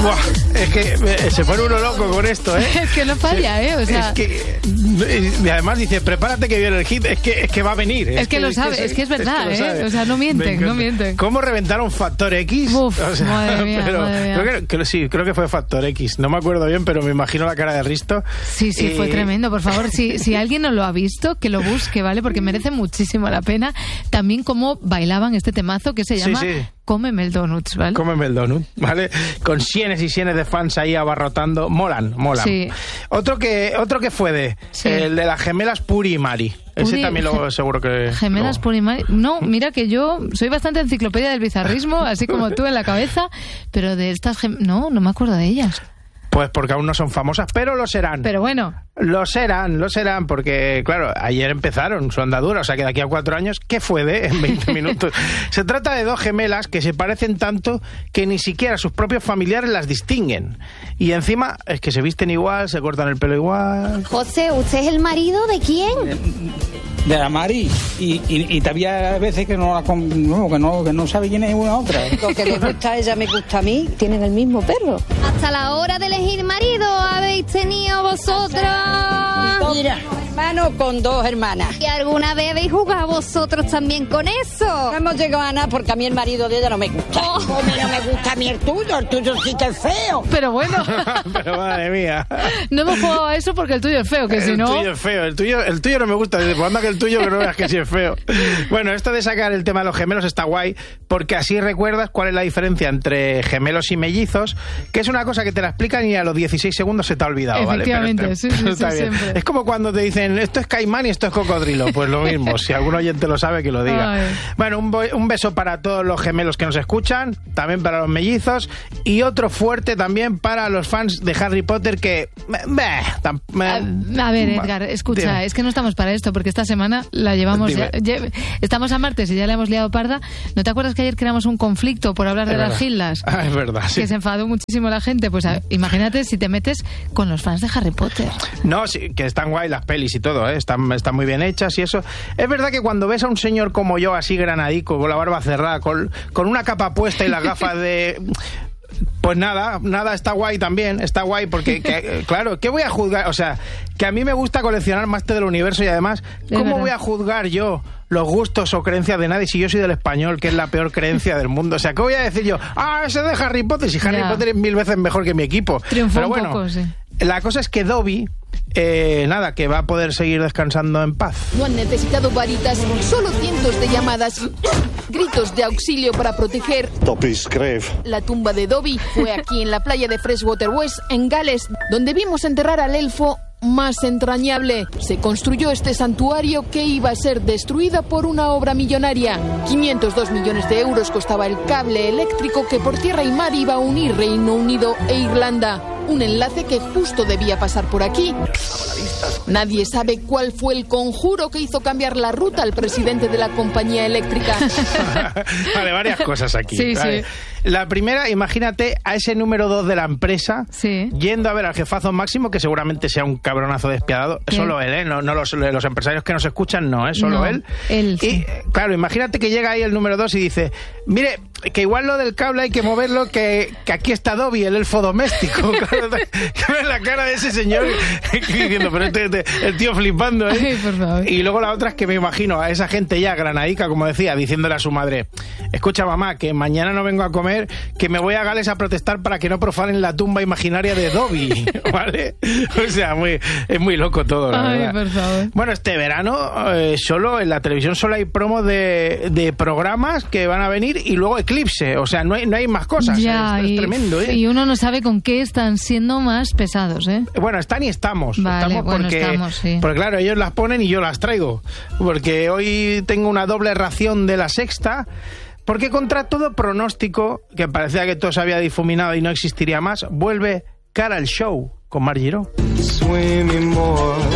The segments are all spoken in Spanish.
Buah, es que se pone uno loco con esto, ¿eh? Es que no falla, ¿eh? O sea, es que, y además dice, prepárate que viene el hit. Es que va a venir. Es que lo sabe, es que es verdad, ¿eh? O sea, no mienten. ¿Cómo reventaron Factor X? Uf, o sea, madre mía. Creo que fue Factor X. No me acuerdo bien, pero me imagino la cara de Risto. Sí, fue tremendo. Por favor, si alguien no lo ha visto, que lo busque, ¿vale? Porque merece muchísimo la pena. También cómo bailaban este temazo que se llama Cómeme el Donuts, ¿vale? Cómeme el Donut, ¿vale? Con cienes y cienes de fans ahí abarrotando. Molan. Sí. Otro que fue el de las gemelas Puri y Mari. Ese también seguro que... Gemelas Puri y Mari. No, mira que yo soy bastante enciclopedia del bizarrismo, así como tú en la cabeza, pero de estas no me acuerdo de ellas. Pues porque aún no son famosas, pero lo serán. Pero bueno. Lo serán, porque, claro, ayer empezaron su andadura, o sea que de aquí a 4 años, ¿qué fue en 20 minutos? Se trata de dos gemelas que se parecen tanto que ni siquiera sus propios familiares las distinguen. Y encima es que se visten igual, se cortan el pelo igual. José, ¿usted es el marido de quién? De la Mari. Y todavía a veces que no sabe quién es una a otra. Lo que le gusta a ella me gusta a mí. Tienen el mismo perro. Hasta la hora de elegir marido habéis tenido vosotros. Mira, hermano con 2 hermanas. ¿Y alguna vez habéis jugado vosotros también con eso? No hemos llegado a nada porque a mí el marido de ella no me gusta. ¿Cómo no me gusta a mí el tuyo sí que es feo? Pero bueno. Pero madre mía. No hemos jugado a eso porque el tuyo es feo, que si no... El tuyo es feo, el tuyo no me gusta. Pues anda que el tuyo que no veas que sí es feo. Bueno, esto de sacar el tema de los gemelos está guay porque así recuerdas cuál es la diferencia entre gemelos y mellizos, que es una cosa que te la explican y a los 16 segundos se te ha olvidado. Efectivamente, ¿vale? sí, siempre. Es como cuando te dicen esto es caimán y esto es cocodrilo, pues lo mismo, si algún oyente lo sabe que lo diga. Ay. Bueno, un beso para todos los gemelos que nos escuchan, también para los mellizos y otro fuerte también para los fans de Harry Potter que... A ver, Edgar, escucha, es que no estamos para esto porque esta semana la llevamos estamos a martes y ya la hemos liado parda. ¿No te acuerdas que ayer creamos un conflicto por hablar de las gildas? Es verdad, sí. Que se enfadó muchísimo la gente. Pues imagínate si te metes con los fans de Harry Potter. No, sí, que están guay las pelis y todo, ¿eh? Están muy bien hechas y eso. Es verdad que cuando ves a un señor como yo, así granadico, con la barba cerrada, con una capa puesta y las gafas de... Pues nada, está guay también, está guay porque, claro, ¿qué voy a juzgar? O sea, que a mí me gusta coleccionar Máster del Universo y además, ¿cómo voy a juzgar yo los gustos o creencias de nadie si yo soy del español, que es la peor creencia del mundo? O sea, ¿qué voy a decir yo? Ese de Harry Potter, si Harry Potter es 1000 veces mejor que mi equipo. Triunfó pero bueno, un poco, sí. La cosa es que Dobby, que va a poder seguir descansando en paz. No han necesitado varitas, solo cientos de llamadas, gritos de auxilio para proteger la tumba de Dobby. Fue aquí en la playa de Freshwater West, en Gales, donde vimos enterrar al elfo más entrañable. Se construyó este santuario que iba a ser destruida por una obra millonaria. 502 millones de euros costaba el cable eléctrico que por tierra y mar iba a unir Reino Unido e Irlanda. Un enlace que justo debía pasar por aquí. Nadie sabe cuál fue el conjuro que hizo cambiar la ruta al presidente de la compañía eléctrica. Vale, varias cosas aquí. Sí, vale. sí. La primera, imagínate a ese número 2 de la empresa yendo a ver al jefazo máximo, que seguramente sea un cabronazo despiadado. Solo él, ¿eh? No los empresarios que nos escuchan, no, es solo él. Sí. Y claro, imagínate que llega ahí el número 2 y dice, mire, que igual lo del cable hay que moverlo, que aquí está Dobby, el elfo doméstico. Claro, que ves la cara de ese señor diciendo, pero el tío flipando, ¿eh? Ay, por favor. Y luego la otra es que me imagino a esa gente ya granadica, como decía, diciéndole a su madre, escucha mamá, que mañana no vengo a comer, que me voy a Gales a protestar para que no profanen la tumba imaginaria de Dobby, ¿vale? O sea, es muy loco todo, la verdad. Por favor. Bueno, este verano solo en la televisión solo hay promo de programas que van a venir y luego eclipse, o sea, no hay más cosas. Ya, es tremendo, ¿eh? Y uno no sabe con qué están siendo más pesados, ¿eh? Bueno, están y estamos. Vale, estamos, sí. Porque claro, ellos las ponen y yo las traigo. Porque hoy tengo una doble ración de La Sexta. Porque contra todo pronóstico, que parecía que todo se había difuminado y no existiría más, vuelve Cara al Show con Mar Giró. Un buen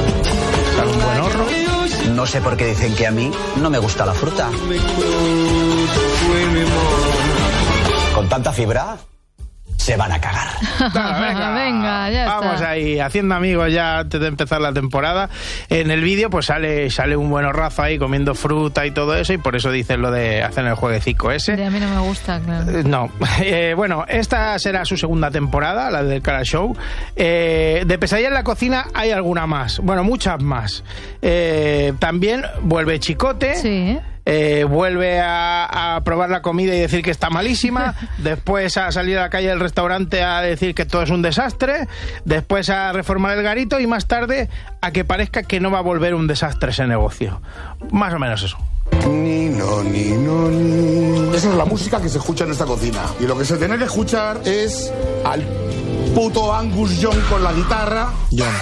horror. No sé por qué dicen que a mí no me gusta la fruta. ¿Con tanta fibra? se van a cagar. Venga, ya está. Vamos ahí, haciendo amigos ya antes de empezar la temporada. En el vídeo pues sale un buen razo ahí comiendo fruta y todo eso, y por eso dicen lo de hacer el jueguecico ese. A mí no me gusta, claro. No. Bueno, esta será su segunda temporada, la del Cara Show. De Pesadilla en la cocina hay alguna más. Bueno, muchas más. También vuelve Chicote. Sí. Vuelve a probar la comida y decir que está malísima, después a salir a la calle del restaurante a decir que todo es un desastre, después a reformar el garito y más tarde a que parezca que no va a volver un desastre ese negocio. Más o menos eso. Nino, nino, nino. Esa es la música que se escucha en esta cocina. Y lo que se tiene que escuchar es al puto Angus Young con la guitarra.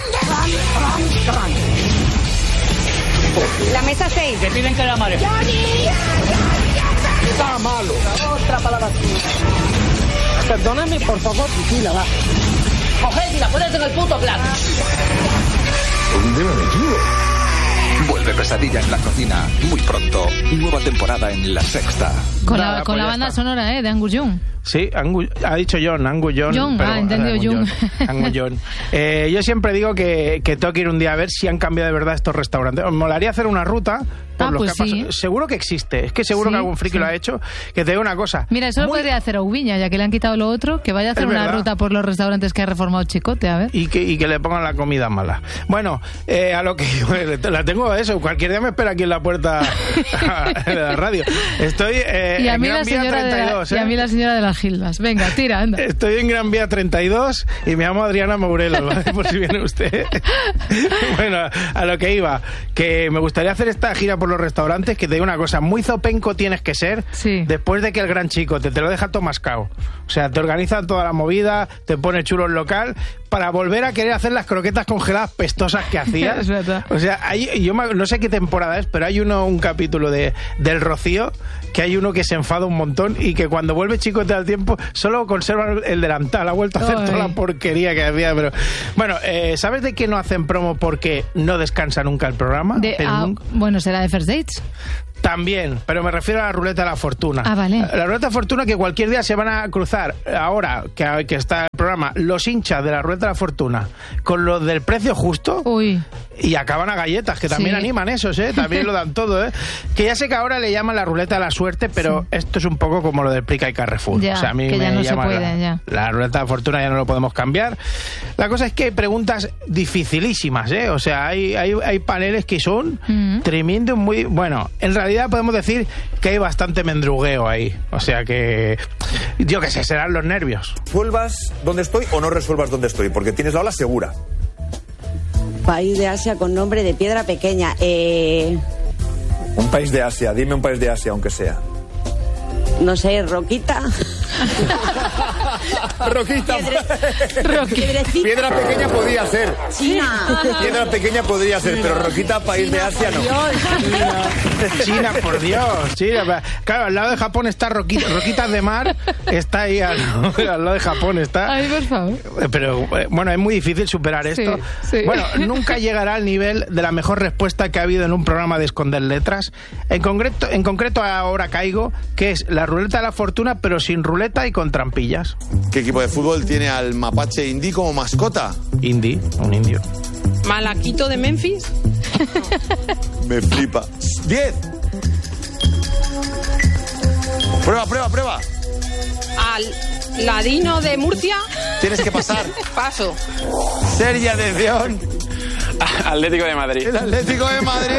La mesa 6. Que piden que la madre. Está malo. Otra palabra. Perdóname, por favor, Priscila, va. Coged y la pones en el puto plato. ¿Dónde me he metido? Vuelve Pesadilla en la cocina muy pronto. Nueva temporada en La Sexta. Con la banda sonora, de Angus Young. Sí, ha dicho John, Angus John. Entendido Young. Angus John. Yo siempre digo que tengo que ir un día a ver si han cambiado de verdad estos restaurantes. Me molaría hacer una ruta por los pues que ha sí. pasado. Seguro que existe. Es que seguro que algún friki lo ha hecho. Que te digo una cosa. Mira, eso lo podría hacer Oubiña, ya que le han quitado lo otro, que vaya a hacer una ruta por los restaurantes que ha reformado Chicote, a ver. Y que le pongan la comida mala. Bueno, a lo que la tengo eso. Cualquier día me espera aquí en la puerta de la radio. Estoy y a en mí Gran Vía 32. Y a mí la señora de las Gildas. Venga, tira, anda. Estoy en Gran Vía 32 y me llamo Adriana Mourelo, ¿vale? Por si viene usted. Bueno, a lo que iba, que me gustaría hacer esta gira por los restaurantes, que te digo una cosa, muy zopenco tienes que ser después de que el gran chico te lo deja todo mascao. O sea, te organiza toda la movida, te pone chulo el local, para volver a querer hacer las croquetas congeladas pestosas que hacías. Es verdad. O sea, yo no sé qué temporada es, pero hay un capítulo del Rocío, que hay uno que se enfada un montón y que cuando vuelve Chicote al tiempo solo conserva el delantal, ha vuelto a hacer toda la porquería que hacía. Pero bueno, ¿sabes de qué no hacen promo porque no descansa nunca el programa? Bueno, será de First Dates. También, pero me refiero a la ruleta de la fortuna. Vale. La ruleta de fortuna, que cualquier día se van a cruzar, ahora que está el programa, los hinchas de la ruleta de la fortuna con los del precio justo. Uy. Y acaban a galletas, que también animan esos, también lo dan todo, Que ya sé que ahora le llaman la ruleta de la suerte, pero esto es un poco como lo del Prica y Carrefour. Ya, o sea, a mí que ya me no se llama puede, ya. La ruleta de fortuna ya no lo podemos cambiar. La cosa es que hay preguntas dificilísimas, O sea, hay paneles que son tremendo, muy... Bueno, en realidad podemos decir que hay bastante mendrugueo ahí. O sea que... Yo qué sé, serán los nervios. ¿Resuelvas dónde estoy o no resuelvas dónde estoy? Porque tienes la ola segura. País de Asia con nombre de piedra pequeña. Un país de Asia, dime un país de Asia, aunque sea. No sé, Roquita. Roquita. Piedra pequeña podría ser. China. Piedra pequeña podría ser, pero Roquita, país de Asia, no. China, por Dios. China. Claro, al lado de Japón está Roquitas de Mar. Está ahí al lado de Japón. Está. Ay, por favor. Pero bueno, es muy difícil superar esto. Sí. Bueno, nunca llegará al nivel de la mejor respuesta que ha habido en un programa de esconder letras. En concreto ahora caigo, que es la ruleta de la fortuna, pero sin ruleta y con trampillas. ¿Qué equipo de fútbol tiene al mapache Indy como mascota? Indy, un indio. Malaquito de Memphis. Me flipa. 10. Prueba. Al Ladino de Murcia. Tienes que pasar. Paso. Seria atención. Atlético de Madrid. El Atlético de Madrid.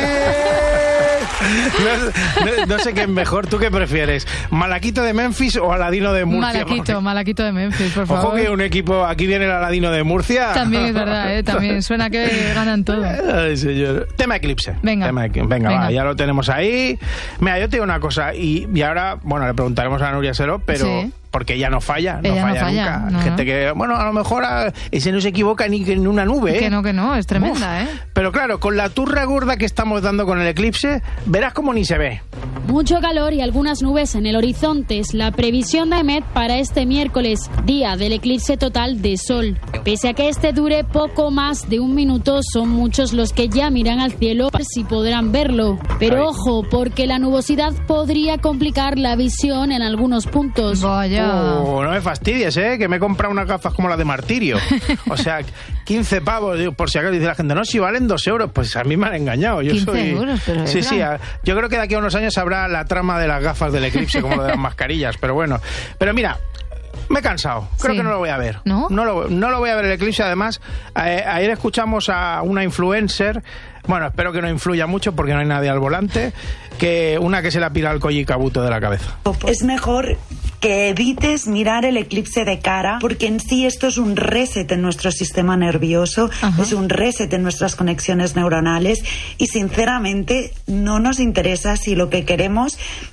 No sé qué es mejor. ¿Tú qué prefieres? ¿Malaquito de Memphis o Aladino de Murcia? Malaquito de Memphis, por favor. Ojo que un equipo... Aquí viene el Aladino de Murcia. También es verdad, También suena que ganan todo. Ay, señor. Tema Eclipse. Venga. Va, ya lo tenemos ahí. Mira, yo te digo una cosa. Y ahora, bueno, le preguntaremos a Nuria Seró, pero... Sí. Porque ella no falla nunca. No. Gente que, bueno, a lo mejor ese no se equivoca ni en una nube. Que no, es tremenda, Pero claro, con la turra gorda que estamos dando con el eclipse, verás como ni se ve. Mucho calor y algunas nubes en el horizonte es la previsión de EMET para este miércoles, día del eclipse total de sol. Pese a que este dure poco más de un minuto, son muchos los que ya miran al cielo para ver si podrán verlo. Pero ojo, porque la nubosidad podría complicar la visión en algunos puntos. Vaya. Ya. No me fastidies, que me he comprado unas gafas como las de Martirio. O sea, 15 pavos, digo, por si acaso dice la gente, no, si valen 2 euros, pues a mí me han engañado. Yo 15 euros, pero sí, yo creo que de aquí a unos años habrá la trama de las gafas del eclipse, como lo de las mascarillas, pero bueno. Pero mira, me he cansado, creo que no lo voy a ver. ¿No? No lo voy a ver el eclipse. Además, ayer escuchamos a una influencer, bueno, espero que no influya mucho porque no hay nadie al volante, que se le ha pirado el Koji Kabuto de la cabeza. Es mejor que evites mirar el eclipse de cara, porque en sí esto es un reset en nuestro sistema nervioso, es un reset en nuestras conexiones neuronales y sinceramente no nos interesa si lo que queremos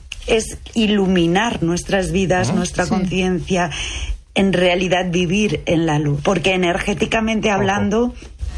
es iluminar nuestras vidas, nuestra conciencia, en realidad vivir en la luz. Porque energéticamente hablando,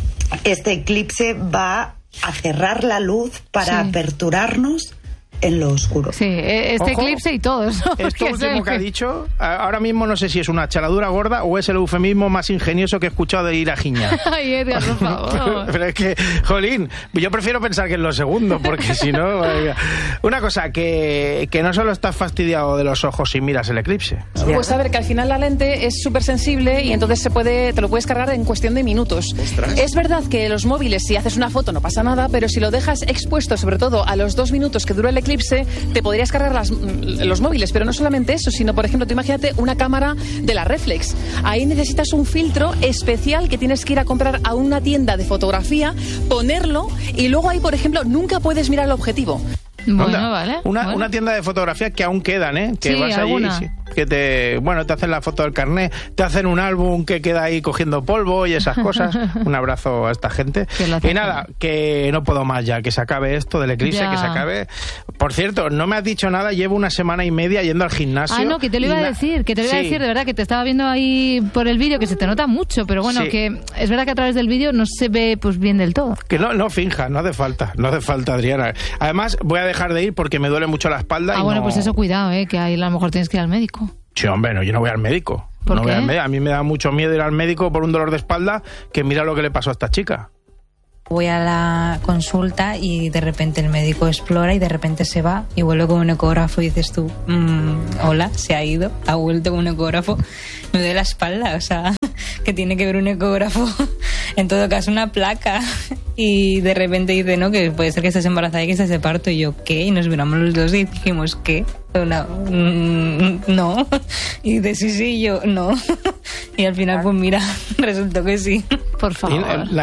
este eclipse va a cerrar la luz para aperturarnos en lo oscuro. Sí, eclipse y todo eso. Esto último que ha dicho, ahora mismo no sé si es una chaladura gorda o es el eufemismo más ingenioso que he escuchado de ir a giñar. Ay, Edgar, por favor. Pero es que, jolín, yo prefiero pensar que es lo segundo, porque si no... Una cosa, que no solo estás fastidiado de los ojos si miras el eclipse. Pues a ver, que al final la lente es súper sensible y entonces te lo puedes cargar en cuestión de minutos. Ostras. Es verdad que los móviles, si haces una foto no pasa nada, pero si lo dejas expuesto, sobre todo a los 2 minutos que dura el eclipse, te podrías cargar los móviles, pero no solamente eso, sino, por ejemplo, tú imagínate una cámara de la reflex. Ahí necesitas un filtro especial que tienes que ir a comprar a una tienda de fotografía, ponerlo y luego ahí, por ejemplo, nunca puedes mirar el objetivo. Bueno, vale. Una tienda de fotografía que aún quedan, que sí, vas allí, que te hacen la foto del carnet, te hacen un álbum que queda ahí cogiendo polvo y esas cosas. Un abrazo a esta gente. Y nada, que no puedo más ya, que se acabe esto del eclipse, que se acabe. Por cierto, no me has dicho nada, llevo una semana y media yendo al gimnasio. Ah, no, que te lo iba a decir, de verdad, que te estaba viendo ahí por el vídeo, que se te nota mucho, pero bueno, que es verdad que a través del vídeo no se ve pues bien del todo. Que no finjas, no hace falta, Adriana. Además, voy a dejar de ir porque me duele mucho la espalda. Bueno, pues eso, cuidado, que ahí a lo mejor tienes que ir al médico. Sí, hombre, yo no voy al médico. ¿Por qué? A mí me da mucho miedo ir al médico por un dolor de espalda, que mira lo que le pasó a esta chica. Voy a la consulta y de repente el médico explora y de repente se va y vuelve con un ecógrafo y dices tú, hola, se ha ido, ha vuelto con un ecógrafo, me duele la espalda, o sea, que tiene que ver un ecógrafo, en todo caso una placa, y de repente dice, no, que puede ser que estés embarazada y que estés de parto, y yo, ¿qué? Y nos miramos los dos y dijimos, ¿qué? No, y dice, sí, yo, no, y al final pues mira, resultó que sí. Por favor.